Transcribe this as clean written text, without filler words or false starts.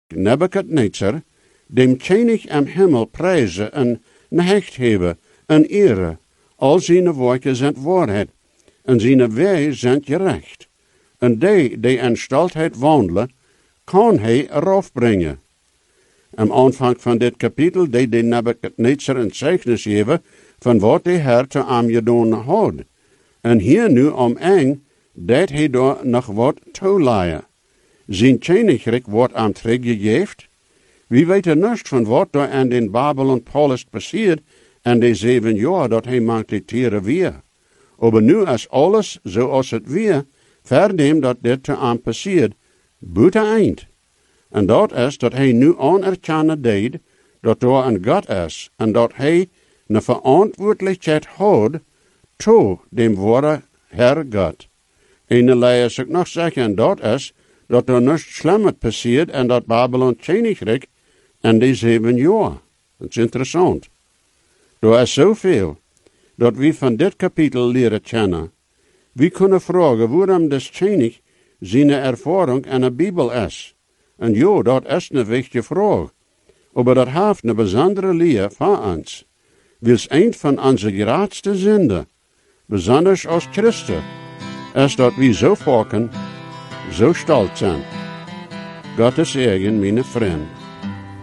Nebukadnezar, dem König am Himmel prijzen en necht hebben en ere. Al zijn werken zijn waarheid, en zijn wegen zijn gerecht. En die in staltheid wandelen, kan hij eraf brengen. Am aanvang van dit kapitel deed de Nebukadnezar een zeichnis geven van wat de Heer te hem gedaan had. En hier nu om eng, dat hij daar nog wat toeleien. Zijn koninkrijk wordt hem teruggegeven. We weten niets van wat daar aan den Babylon Paulus passiert en de 7 jaar dat hij maltreteren weer. Maar nu is alles zoals het weer, verdem dat dit te hem passiert, buiten eind. En dat is dat hij nu anerkennen deed dat er een God is en dat hij een verantwoordelijkheid had toe dem ware Herr God. En laat ik nog zeggen, en dat is dat er niets slimmer passiert en dat Babylon koninkrijk in die 7 jaar. Dat is interessant. Er is zoveel dat we van dit kapitel leren kennen. We kunnen vragen waarom das koning zijn ervaring in de Bijbel is. En ja, dat is een wichtige vraag. Maar dat heeft een bijzondere leer van ons. Wils een van onze grootste zinden, besonders als Christen, is dat we zo vaak zo stolz zijn. Gottes zegen, mijn vriend.